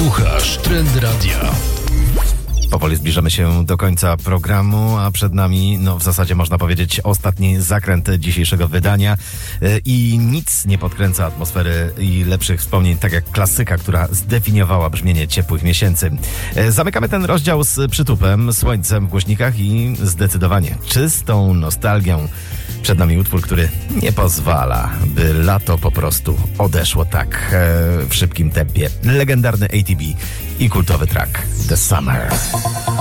Słuchasz Trend Radia. Powoli zbliżamy się do końca programu, a przed nami, w zasadzie można powiedzieć, ostatni zakręt dzisiejszego wydania i nic nie podkręca atmosfery i lepszych wspomnień, tak jak klasyka, która zdefiniowała brzmienie ciepłych miesięcy. Zamykamy ten rozdział z przytupem, słońcem w głośnikach i zdecydowanie czystą nostalgią. Przed nami utwór, który nie pozwala, by lato po prostu odeszło tak w szybkim tempie. Legendarny ATB i kultowy track The Summer.